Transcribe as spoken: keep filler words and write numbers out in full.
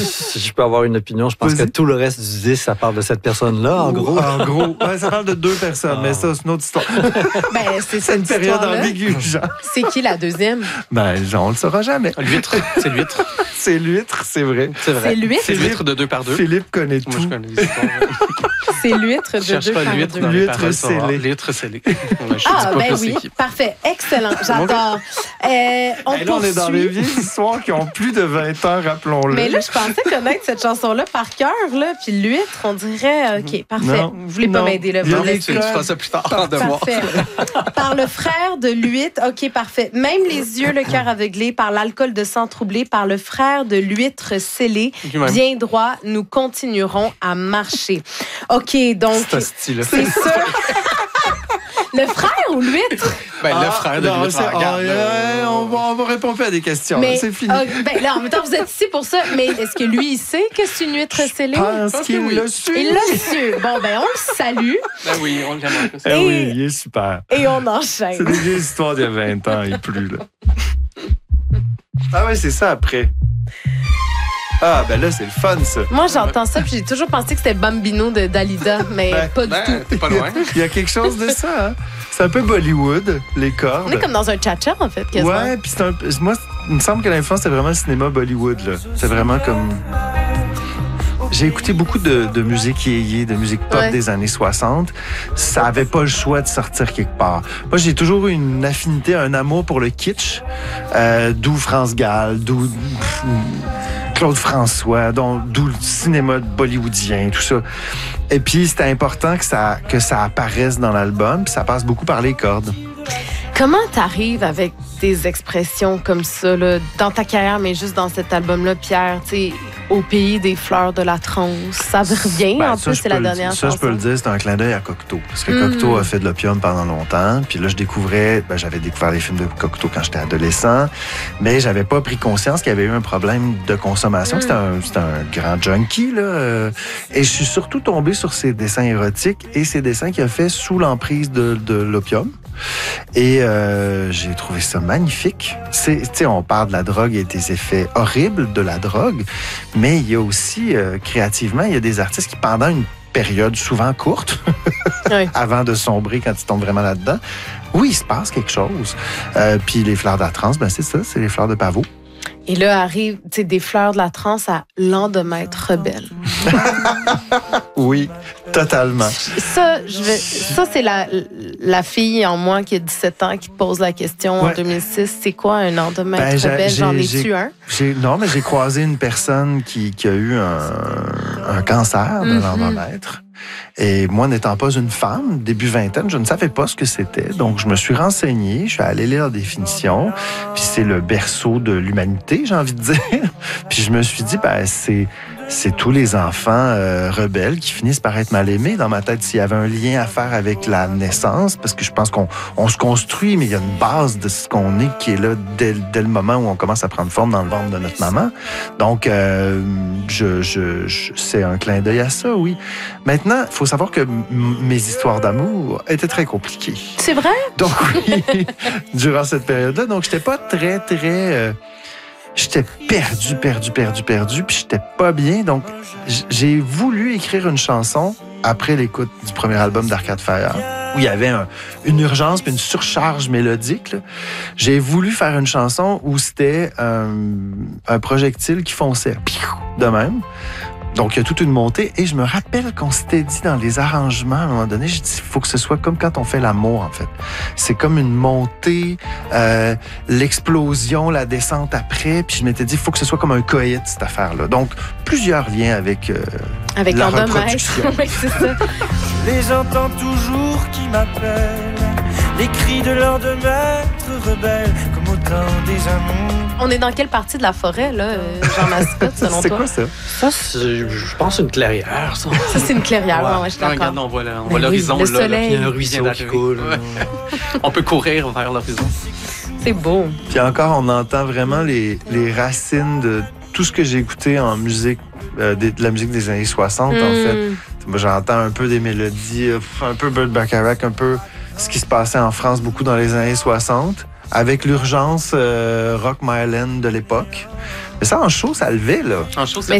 si je peux avoir une opinion, je pense Vas-y. que tout le reste du disque, ça parle de cette personne-là, en gros. En gros. Ouais, ça parle de deux personnes, Ah. mais ça, c'est une autre histoire. Ben, c'est C'est une cette période histoire-là. ambiguë, genre. C'est qui la deuxième? Ben, on le saura jamais. L'huître, c'est l'huître. C'est l'huître, c'est vrai. C'est vrai. C'est l'huître? C'est l'huître de deux par deux. Philippe connaît Moi, tout. je connais les histoires. C'est l'huître de Cherche deux pas par l'huître deux. dans les L'huître paroles, ça va. scellée. L'huître scellée. Ouais, je dis Ah, pas ben plus oui. c'est qui. Parfait. Excellent. J'adore. Euh, on Et là, on est dans poursuit. les vieilles histoires qui ont plus de vingt ans, rappelons-le. Mais là, je pensais connaître cette chanson-là par cœur, là. Puis l'huître, on dirait, OK, parfait. Non. Vous voulez pas Non. m'aider, là? Il y a vous des laissez- Tu feras ça plus tard en devoir. Parfait. Par le frère de l'huître, OK, parfait. Même les yeux, le cœur aveuglé, par l'alcool de sang troublé, par le frère de l'huître scellé, Lui-même. bien droit, nous continuerons à marcher. OK, donc, C'est style. c'est sûr. Le frère ou l'huître? Ben, le Ah, frère de non, l'huître. c'est- regarde, ah, là. ouais, on, va, on va répondre plus à des questions. Mais, C'est fini. ah, ben là, en même temps, vous êtes ici pour ça. Mais est-ce que lui, il sait que c'est une huître scellée? Je pense pense que qu'il oui. l'a su. Il l'a su. Bon, ben, on le salue Ben oui, on l'aime un peu. Eh ça. Et- oui, il est super. et on C'est enchaîne. des vieilles histoires d'il y a vingt ans et plus, là. Ah ouais, c'est ça après. Ah, ben là, c'est le fun, ça. Moi, j'entends ça, puis j'ai toujours pensé que c'était Bambino de Dalida, mais Ben, pas du Ben, tout. t'es pas loin. Il y a quelque chose de ça, hein? C'est un peu Bollywood, les cordes. On est comme dans un cha-cha, en fait, quasiment. Ouais, puis c'est un peu. Moi, il me semble que l'influence, c'est vraiment le cinéma Bollywood, là. C'est vraiment comme. J'ai écouté beaucoup de, de musique yéyé, de musique pop Ouais. des années soixante. Ça avait pas le choix de sortir quelque part. Moi, j'ai toujours eu une affinité, un amour pour le kitsch, euh, d'où France Gall, d'où pff, Claude François, donc, d'où le cinéma bollywoodien, tout ça. Et puis, c'était important que ça, que ça apparaisse dans l'album, puis ça passe beaucoup par les cordes. Comment t'arrives avec des expressions comme ça, là, dans ta carrière, mais juste dans cet album-là, Pierre, tu sais, au pays des fleurs de la transe? Ça revient, Ben, en ça, plus, je c'est peux la le- dernière Ça, chanson. je peux le dire, c'est un clin d'œil à Cocteau. Parce que Mm. Cocteau a fait de l'opium pendant longtemps. Puis là, je découvrais, ben, j'avais découvert les films de Cocteau quand j'étais adolescent, mais j'avais pas pris conscience qu'il y avait eu un problème de consommation. Mm. C'était un, c'était un grand junkie, là. euh, Et je suis surtout tombé sur ses dessins érotiques et ses dessins qu'il a fait sous l'emprise de, de l'opium. Et euh, j'ai trouvé ça magnifique. C'est, tu sais, on parle de la drogue et des effets horribles de la drogue, mais il y a aussi, euh, créativement, il y a des artistes qui, pendant une période souvent courte, Oui. avant de sombrer quand ils tombent vraiment là-dedans, oui, il se passe quelque chose. Euh, puis les fleurs de la transe, ben c'est ça, c'est les fleurs de pavot. Et là arrive, tu sais, des fleurs de la transe à Lendemain rebelle. Oui, totalement. Ça, je vais, ça c'est la, la fille en moi qui a dix-sept ans qui te pose la question Ouais. en deux mille six. C'est quoi un lendemain Ben, j'ai- rebelle? J'en j'ai- ai-tu un? J'ai, non, mais j'ai croisé une personne qui, qui a eu un, un cancer de Mhm. l'endomètre. Et moi, n'étant pas une femme, début vingtaine, je ne savais pas ce que c'était. Donc, je me suis renseigné, je suis allé lire la définition. Puis c'est le berceau de l'humanité, j'ai envie de dire. Puis je me suis dit, ben, c'est... C'est tous les enfants euh, rebelles qui finissent par être mal aimés. Dans ma tête, s'il y avait un lien à faire avec la naissance, parce que je pense qu'on on se construit, mais il y a une base de ce qu'on est qui est là dès, dès le moment où on commence à prendre forme dans le ventre de notre maman. Donc, euh, je, je, je- c'est un clin d'œil à ça, oui. Maintenant, il faut savoir que m- mes histoires d'amour étaient très compliquées. C'est vrai? Donc, oui, durant cette période-là. Donc, j'étais pas très, très... euh, J'étais perdu, perdu, perdu, perdu, puis j'étais pas bien. Donc, j- j'ai voulu écrire une chanson après l'écoute du premier album d'Arcade Fire, où il y avait un- une urgence puis une surcharge mélodique, là. J'ai voulu faire une chanson où c'était un, un projectile qui fonçait, piou, de même. Donc, il y a toute une montée. Et je me rappelle qu'on s'était dit dans les arrangements, à un moment donné, j'ai dit, il faut que ce soit comme quand on fait l'amour, en fait. C'est comme une montée, euh, l'explosion, la descente après. Puis je m'étais dit, il faut que ce soit comme un coït, cette affaire-là. Donc, plusieurs liens avec euh, Avec la Lendemain. reproduction. Oui, c'est ça. Les entends toujours qui m'appellent, les cris de leurs deux maîtres rebelles, comme au temps des amours. On est dans quelle partie de la forêt, là, euh, Jean Mascotte, selon C'est toi? quoi ça? Ça, c'est- je pense une clairière, ça. Ça, c'est une clairière. Ouais, ouais, je suis Non, d'accord. regarde, on voit, le- on Ben voit oui, l'horizon. le là, là, soleil. puis Il y a un il ruisseau vient qui d'arriver. coule. Ouais. On peut courir vers l'horizon. C'est beau. Puis encore, on entend vraiment les, les racines de tout ce que j'ai écouté en musique, euh, de, de la musique des années soixante, en fait. Mm. Moi, j'entends un peu des mélodies, euh, un peu Burt Bacharach, un peu ce qui se passait en France beaucoup dans les années soixante, avec l'urgence euh, Rock Myland de l'époque. Mais ça, en show, ça levait, là. En chose, Mais